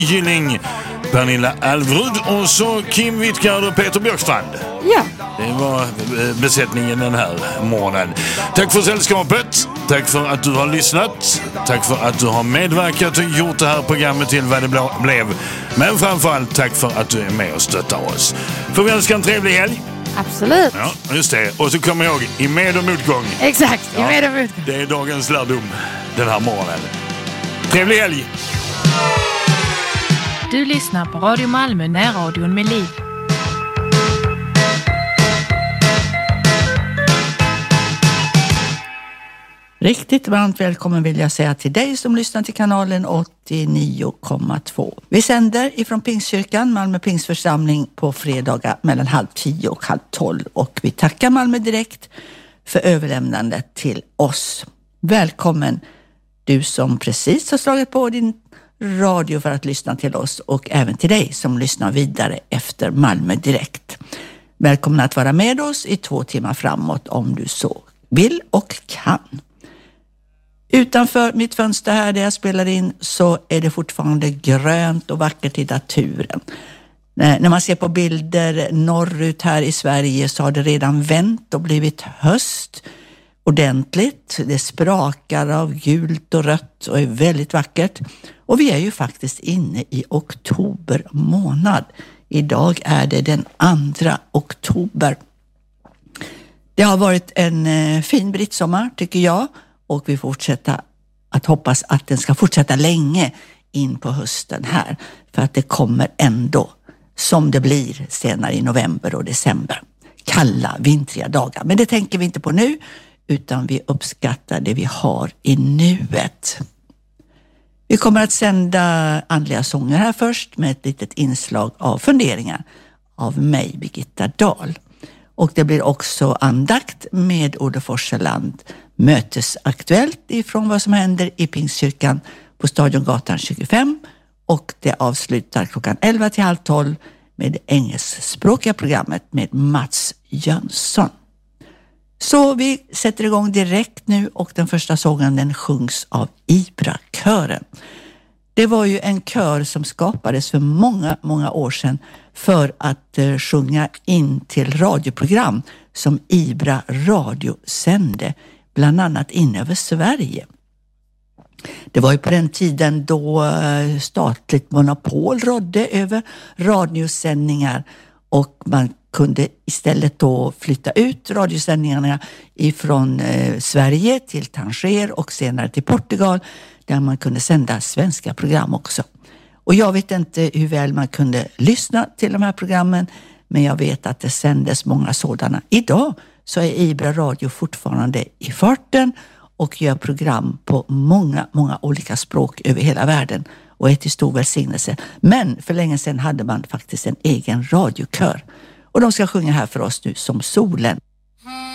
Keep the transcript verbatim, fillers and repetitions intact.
Gylling, Pernilla Alvrud och så Kim Wittgard och Peter Björkstrand. Ja. Det var besättningen den här morgonen. Tack för sällskapet. Tack för att du har lyssnat. Tack för att du har medverkat och gjort det här programmet till vad det blev. Men framförallt tack för att du är med och stöttar oss. Får vi önska en trevlig helg? Absolut. Ja, just det. Och så kommer jag ihåg, i med och motgång. Exakt, i ja, med och motgång. Det är dagens lärdom den här morgonen. Trevlig helg! Du lyssnar på Radio Malmö, närradion med liv. Riktigt varmt välkommen vill jag säga till dig som lyssnar till kanalen åttionio komma två. Vi sänder ifrån Pingstkyrkan, Malmö Pingstförsamling, på fredagar mellan halv tio och halv tolv. Och vi tackar Malmö Direkt för överlämnandet till oss. Välkommen du som precis har slagit på din radio för att lyssna till oss, och även till dig som lyssnar vidare efter Malmö Direkt. Välkommen att vara med oss i två timmar framåt om du så vill och kan. Utanför mitt fönster här där jag spelar in så är det fortfarande grönt och vackert i naturen. När man ser på bilder norrut här i Sverige så har det redan vänt och blivit höst ordentligt. Det sprakar av gult och rött och är väldigt vackert. Och vi är ju faktiskt inne i oktober månad. Idag är det den andra oktober. Det har varit en eh, fin brittsommar tycker jag, och vi fortsätter att hoppas att den ska fortsätta länge in på hösten här, för att det kommer ändå, som det blir senare i november och december, kalla vintriga dagar. Men det tänker vi inte på nu, utan vi uppskattar det vi har i nuet. Vi kommer att sända andliga sånger här först med ett litet inslag av funderingar av mig, Birgitta Dahl. Och det blir också andakt med Olle Forseland, mötesaktuellt ifrån vad som händer i Pingstkyrkan på Stadiongatan tjugofem, och det avslutar klockan elva till halv tolv med det engelskspråkiga programmet med Mats Jönsson. Så vi sätter igång direkt nu, och den första sången den sjungs av Ibra-kören. Det var ju en kör som skapades för många, många år sedan för att eh, sjunga in till radioprogram som Ibra radio sände, bland annat in över Sverige. Det var ju på den tiden då eh, statligt monopol rådde över radiosändningar, och man kunde istället då flytta ut radiosändningarna ifrån eh, Sverige till Tanger och senare till Portugal, där man kunde sända svenska program också. Och jag vet inte hur väl man kunde lyssna till de här programmen, men jag vet att det sändes många sådana. Idag så är Ibra radio fortfarande i farten och gör program på många, många olika språk över hela världen, och är till stor välsignelse. Men för länge sedan hade man faktiskt en egen radiokör. Och de ska sjunga här för oss nu som Solen.